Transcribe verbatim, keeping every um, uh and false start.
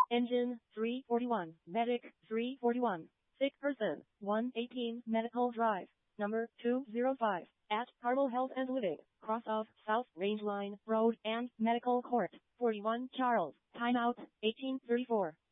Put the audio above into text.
Engine, three forty-one. Medic, three forty-one. Sick person, one eighteen. Medical Drive, number two oh five, at Carmel Health and Living, cross of South Range Line Road and Medical Court, forty-one Charles. Timeout, eighteen thirty-four.